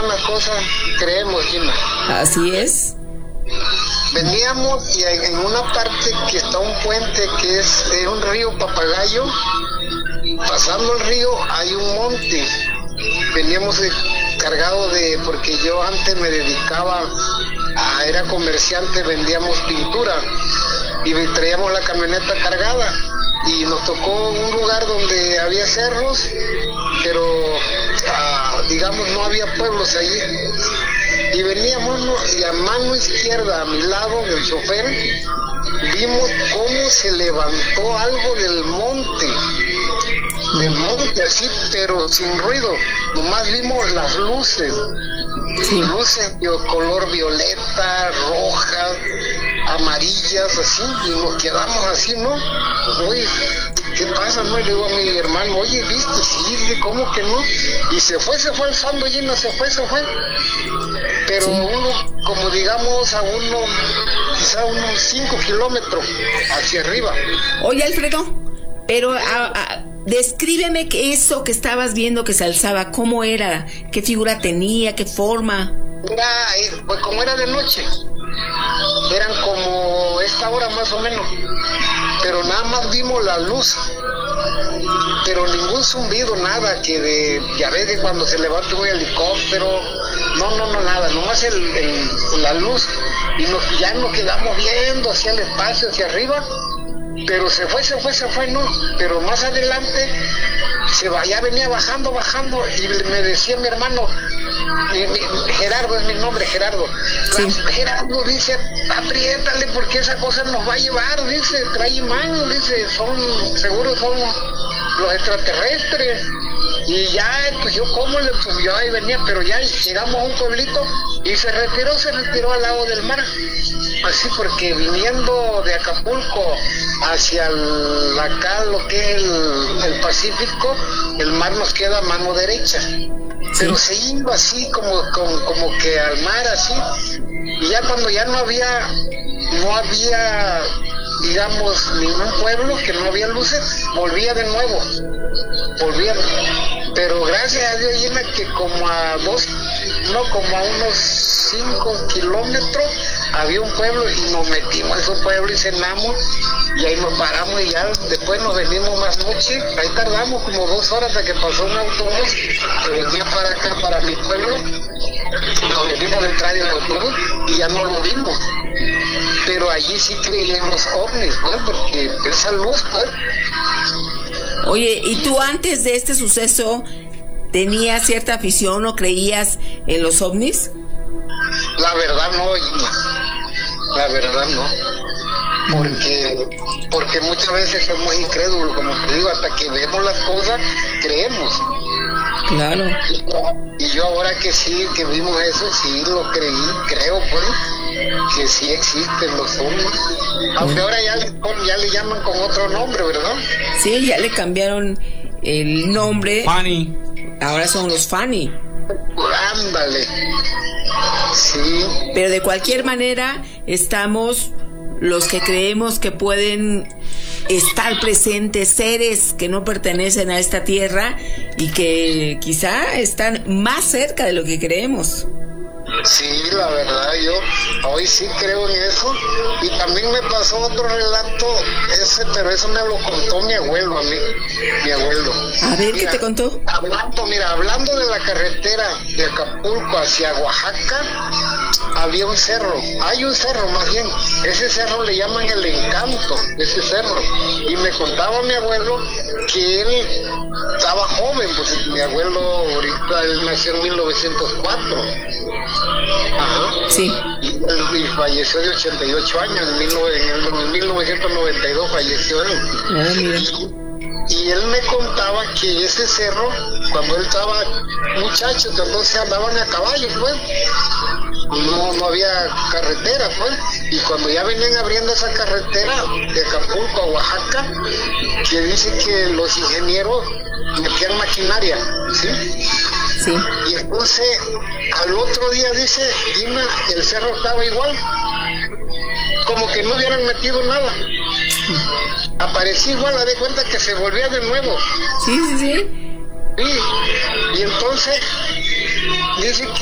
pasan las cosas, creemos, Gina. Así es. Veníamos y en una parte que está un puente que es un río Papagayo, pasando el río hay un monte. Veníamos cargados porque yo antes me dedicaba era comerciante, vendíamos pintura y traíamos la camioneta cargada y nos tocó un lugar donde había cerros, pero digamos no había pueblos allí. Y veníamos y a mano izquierda, a mi lado, del chofer, vimos cómo se levantó algo del monte así, pero sin ruido. Nomás vimos las luces, luces de color violeta, rojas, amarillas, así, y nos quedamos así, ¿no? Oye, ¿qué pasa? No, le digo a mi hermano, oye, ¿viste? Sí, ¿cómo que no? Y se fue alzando, Gina, se fue. Pero uno, como digamos, quizá unos 5 kilómetros hacia arriba. Oye, Alfredo, pero descríbeme eso que estabas viendo que se alzaba, ¿cómo era? ¿Qué figura tenía? ¿Qué forma? Pues como era de noche, eran como esta hora más o menos, pero nada más vimos la luz, pero ningún zumbido, nada, ya ves que cuando se levanta un helicóptero, no, nada, nomás la luz, y ya nos quedamos viendo hacia el espacio, hacia arriba, pero se fue, no, pero más adelante ya venía bajando, y me decía mi hermano, Gerardo es mi nombre, Gerardo. Sí. Gerardo dice, apriétale porque esa cosa nos va a llevar, dice, trae imán, dice, seguro son los extraterrestres. Y ya, pues yo yo ahí venía, pero ya llegamos a un pueblito y se retiró al lado del mar. Así porque viniendo de Acapulco hacia acá lo que es el Pacífico, el mar nos queda a mano derecha. Pero se iba así como que al mar así, y ya cuando ya no había digamos ningún pueblo, que no había luces, volvía de nuevo, pero gracias a Dios, Gina, que como a unos 5 kilómetros había un pueblo y nos metimos a ese pueblo y cenamos y ahí nos paramos y ya después nos venimos más noche. Ahí tardamos como 2 horas hasta que pasó un autobús que venía para acá, para mi pueblo. Nos venimos detrás del autobús y ya no lo vimos, pero allí sí creíamos ovnis, ¿no? Porque esa luz, pues. Oye, ¿y tú antes de este suceso tenías cierta afición o creías en los ovnis? La verdad no, la verdad no, porque muchas veces somos incrédulos, como te digo, hasta que vemos las cosas, creemos. Claro. Y yo ahora que sí, que vimos eso, sí lo creo, pues, que sí existen los ovnis. Aunque ahora ya le llaman con otro nombre, ¿verdad? Sí, ya le cambiaron el nombre. Fanny. Ahora son los Fanny. Ándale. Sí. Pero de cualquier manera, estamos los que creemos que pueden estar presentes seres que no pertenecen a esta tierra y que quizá están más cerca de lo que creemos. Sí, la verdad, yo hoy sí creo en eso. Y también me pasó otro relato, pero eso me lo contó mi abuelo a mí, mi abuelo. A ver, ¿qué te contó? Hablando de la carretera de Acapulco hacia Oaxaca, había un cerro, hay un cerro más bien, ese cerro le llaman El Encanto, ese cerro. Y me contaba mi abuelo que él estaba joven, pues mi abuelo ahorita, él nació en 1904. Ajá. Sí. Y falleció de 88 años, en 1992 falleció él. Mira. Y él me contaba que ese cerro, cuando él estaba muchacho, entonces andaban a caballo, pues. No había carretera, pues. Y cuando ya venían abriendo esa carretera de Acapulco a Oaxaca, que dice que los ingenieros metían maquinaria, ¿sí? Sí. Y entonces al otro día dice, Dina, el cerro estaba igual, como que no hubieran metido nada. Aparecía igual, a de cuenta que se volvía de nuevo. Sí. Sí. Y entonces dice que